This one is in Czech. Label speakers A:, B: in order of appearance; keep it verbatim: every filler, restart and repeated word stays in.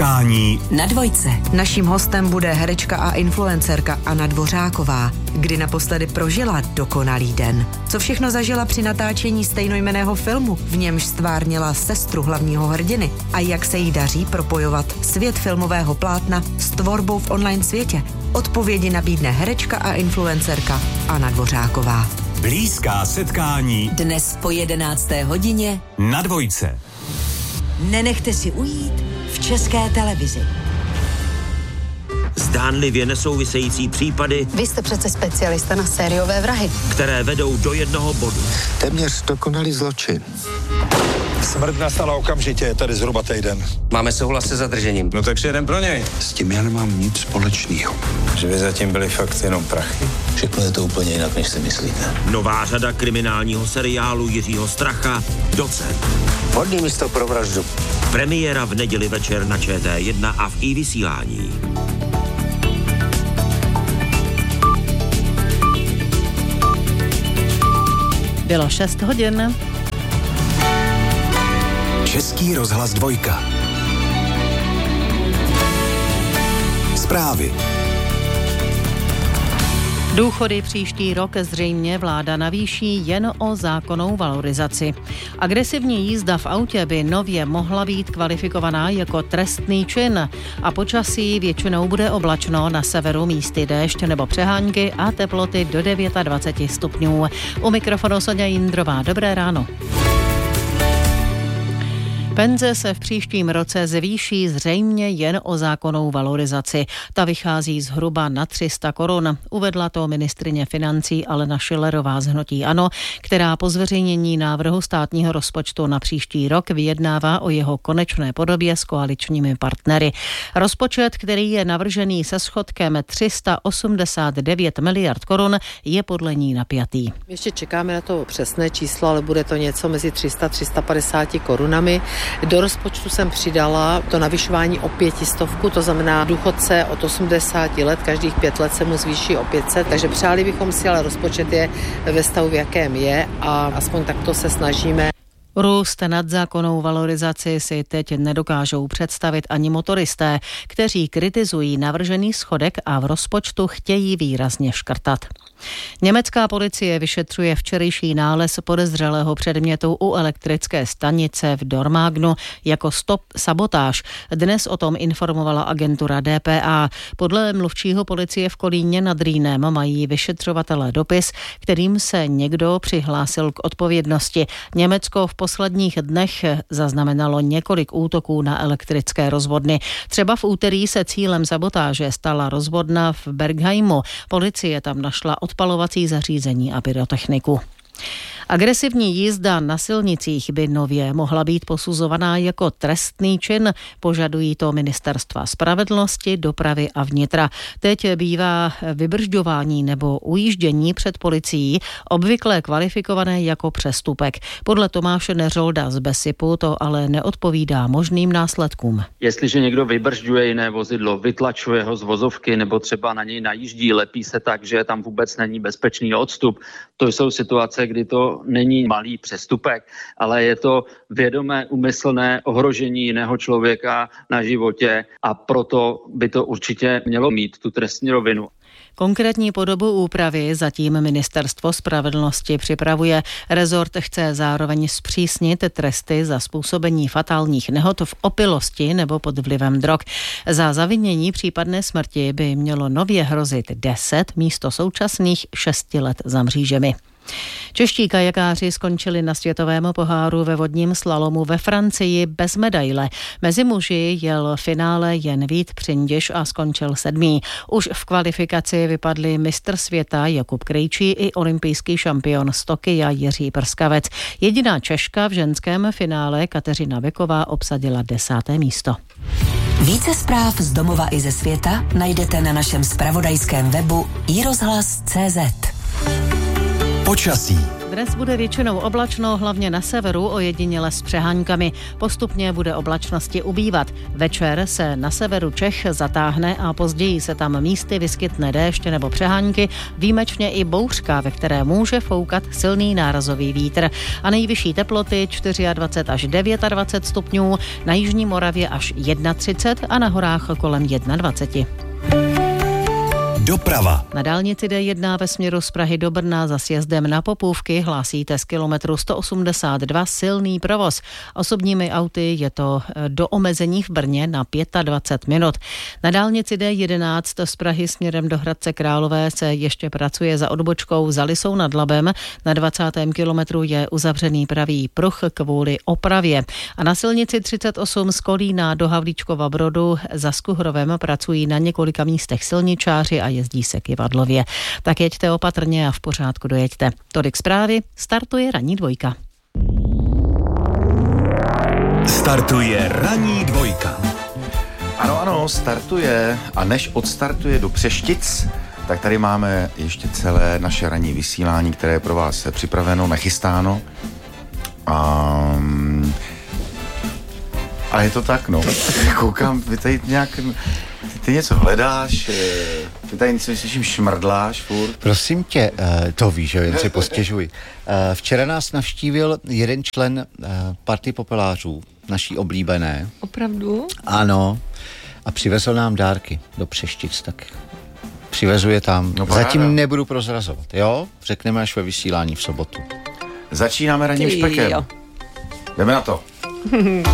A: Setkání
B: na dvojce. Naším hostem bude herečka a influencerka Anna Dvořáková. Kdy naposledy prožila dokonalý den? Co všechno zažila při natáčení stejnojmenného filmu, v němž stvárnila sestru hlavního hrdiny? A jak se jí daří propojovat svět filmového plátna s tvorbou v online světě? Odpovědi nabídne herečka a influencerka Anna Dvořáková.
A: Blízká setkání
B: Dnes po jedenácté hodině
A: na dvojce.
B: Nenechte si ujít v České televizi.
C: Zdánlivě nesouvisející případy.
D: Vy jste přece specialista na sériové vrahy,
C: Které vedou do jednoho bodu.
E: Téměř dokonalý zločin.
F: Smrt nastala okamžitě, je tady zhruba týden.
G: Máme souhlas se zadržením.
F: No tak přijedem pro něj.
E: S tím já nemám nic společného.
F: Že by zatím byly fakt jenom prachy.
H: Všechno je to úplně jinak, než si myslíte.
C: Nová řada kriminálního seriálu Jiřího Stracha Docent.
H: Hodný místo pro vraždu.
C: Premiéra v neděli večer na Č T jedna a v iVysílání.
I: Bylo šest hodin.
A: Český rozhlas dvojka. Zprávy.
I: Důchody příští rok zřejmě vláda navýší jen o zákonnou valorizaci. Agresivní jízda v autě by nově mohla být kvalifikovaná jako trestný čin a počasí většinou bude oblačno, na severu místy déšť nebo přehánky a teploty do dvacet devět stupňů. U mikrofonu Soňa Jindrová. Dobré ráno. Penze se v příštím roce zvýší zřejmě jen o zákonnou valorizaci. Ta vychází zhruba na tři sta korun. Uvedla to ministryně financí Alena Schillerová z hnutí ANO, která po zveřejnění návrhu státního rozpočtu na příští rok vyjednává o jeho konečné podobě s koaličními partnery. Rozpočet, který je navržený se schodkem tři sta osmdesát devět miliard korun, je podle ní napjatý.
J: Ještě čekáme na to přesné číslo, ale bude to něco mezi tři sta a tři sta padesát korunami. Do rozpočtu jsem přidala to navyšování o pětistovku, to znamená důchodce od osmdesáti let, každých pět let se mu zvýší o pět set, takže přáli bychom si, ale rozpočet je ve stavu, v jakém je a aspoň takto se snažíme.
I: Růst nad zákonnou valorizaci si teď nedokážou představit ani motoristé, kteří kritizují navržený schodek a v rozpočtu chtějí výrazně škrtat. Německá policie vyšetřuje včerejší nález podezřelého předmětu u elektrické stanice v Dormagnu jako stop sabotáž. Dnes o tom informovala agentura D P A. Podle mluvčího policie v Kolíně nad Rýnem mají vyšetřovatelé dopis, kterým se někdo přihlásil k odpovědnosti. Německo v posledních dnech zaznamenalo několik útoků na elektrické rozvodny. Třeba v úterý se cílem sabotáže stala rozvodna v Bergheimu. Policie tam našla odpalovací zařízení a pyrotechniku. Agresivní jízda na silnicích by nově mohla být posuzovaná jako trestný čin, požadují to ministerstva spravedlnosti, dopravy a vnitra. Teď bývá vybržďování nebo ujíždění před policií obvykle kvalifikované jako přestupek. Podle Tomáše Neřolda z Besipu to ale neodpovídá možným následkům.
K: Jestliže někdo vybržďuje jiné vozidlo, vytlačuje ho z vozovky nebo třeba na něj najíždí, lepí se tak, že tam vůbec není bezpečný odstup, to jsou situace, kdy to není malý přestupek, ale je to vědomé, úmyslné ohrožení jiného člověka na životě a proto by to určitě mělo mít tu trestní rovinu.
I: Konkrétní podobu úpravy zatím ministerstvo spravedlnosti připravuje. Rezort chce zároveň zpřísnit tresty za způsobení fatálních nehod v opilosti nebo pod vlivem drog. Za zavinění případné smrti by mělo nově hrozit deset místo současných šesti let za mřížemi. Čeští kajakáři skončili na světovém poháru ve vodním slalomu ve Francii bez medaile. Mezi muži jel finále jen Vít Přindiš a skončil sedmý. Už v kvalifikaci vypadli mistr světa Jakub Krejčí i olympijský šampion z Tokia Jiří Prskavec. Jediná Češka v ženském finále Kateřina Beková obsadila desáté místo.
B: Více zpráv z domova i ze světa najdete na našem zpravodajském webu i rozhlas tečka cé zet.
A: Počasí.
I: Dnes bude většinou oblačno, hlavně na severu, ojediněle s přeháňkami. Postupně bude oblačnosti ubývat. Večer se na severu Čech zatáhne a později se tam místy vyskytne déšť nebo přehánky, výjimečně i bouřka, ve které může foukat silný nárazový vítr. A nejvyšší teploty dvacet čtyři až dvacet devět stupňů, na jižní Moravě až třicet jedna a na horách kolem dvacet jedna.
A: Doprava.
I: Na dálnici D jedna ve směru z Prahy do Brna za sjezdem na Popůvky hlásíte z kilometru sto osmdesát dva silný provoz. Osobními auty je to do omezení v Brně na dvacet pět minut. Na dálnici D jedenáct z Prahy směrem do Hradce Králové se ještě pracuje za odbočkou za Lysou nad Labem. Na dvacátém kilometru je uzavřený pravý pruh kvůli opravě. A na silnici třicet osm z Kolína do Havlíčkova Brodu za Skuhrovem pracují na několika místech silničáři a jezdí se kyvadlově. Tak jeďte opatrně a v pořádku dojeďte. Tolik zprávy, startuje ranní dvojka.
A: Startuje ranní dvojka.
G: Ano, ano, startuje a než odstartuje do Přeštic, tak tady máme ještě celé naše ranní vysílání, které je pro vás připraveno, nachystáno. A, a je to tak, no. Koukám, vy tady nějak... Ty něco hledáš, ty tady něco slyším šmrdláš furt.
L: Prosím tě, to víš, že jen si postěžuj. Včera nás navštívil jeden člen party popelářů, naší oblíbené.
M: Opravdu?
L: Ano. A přivezl nám dárky do Přeštic, tak přivezuje tam. No, zatím nebudu prozrazovat, jo? Řekneme až ve vysílání v sobotu.
G: Začínáme ranním špekem. Jdeme na to.